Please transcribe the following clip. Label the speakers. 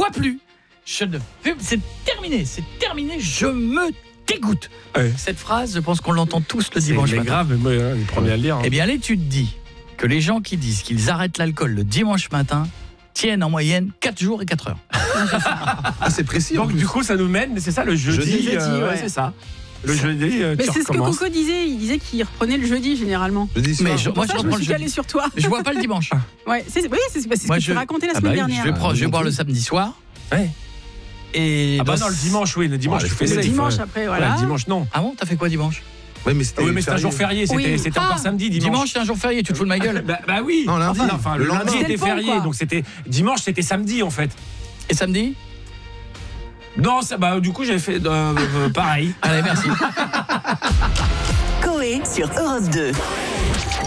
Speaker 1: bois plus. C'est terminé, je me dégoûte.
Speaker 2: Ouais.
Speaker 1: Cette phrase, je pense qu'on l'entend tous le dimanche matin.
Speaker 2: C'est grave, mais moi, le premier à le lire.
Speaker 1: Eh bien, l'étude dit que les gens qui disent qu'ils arrêtent l'alcool le dimanche matin tiennent en moyenne 4 jours et 4 heures.
Speaker 3: Ah, c'est précis.
Speaker 2: Donc du coup, ça nous mène, mais c'est ça le jeudi.
Speaker 4: Jeudi,
Speaker 2: ouais, c'est ça. Le jeudi,
Speaker 4: Mais
Speaker 2: tu
Speaker 4: c'est ce que
Speaker 2: recommences.
Speaker 4: Coco disait. Il disait qu'il reprenait le jeudi généralement.
Speaker 3: Jeudi soir.
Speaker 1: Mais
Speaker 4: Moi, je me suis
Speaker 1: jeudi.
Speaker 4: calée sur toi.
Speaker 1: Je bois pas le dimanche.
Speaker 4: Ouais, c'est ce
Speaker 1: Moi,
Speaker 4: que tu racontais la
Speaker 2: Ah
Speaker 4: semaine
Speaker 2: bah oui,
Speaker 4: dernière.
Speaker 1: Je vais boire le samedi soir.
Speaker 2: Ouais.
Speaker 1: Et
Speaker 2: Ah bah non, le dimanche, oui, le dimanche, tu fais
Speaker 4: Le
Speaker 2: safe.
Speaker 4: dimanche
Speaker 2: ouais.
Speaker 4: après,
Speaker 2: Ouais,
Speaker 4: voilà.
Speaker 2: le dimanche, non.
Speaker 1: Ah bon, t'as fait quoi dimanche?
Speaker 3: Ouais, mais c'était
Speaker 2: Oui, mais c'est un jour férié, c'était
Speaker 4: Oui.
Speaker 2: c'était
Speaker 4: Ah.
Speaker 2: encore samedi, dimanche.
Speaker 1: Dimanche, c'est un jour férié, tu te fous de ma gueule.
Speaker 2: Bah oui.
Speaker 3: Non, lundi.
Speaker 2: Enfin,
Speaker 3: Le
Speaker 2: le lundi
Speaker 3: lendemain.
Speaker 2: était
Speaker 4: C'était le pont,
Speaker 2: férié,
Speaker 4: quoi.
Speaker 2: donc c'était dimanche, c'était samedi en fait.
Speaker 1: Et samedi?
Speaker 2: Non, ça, bah du coup j'avais fait pareil.
Speaker 1: Allez, merci.
Speaker 5: Coé sur Europe 2.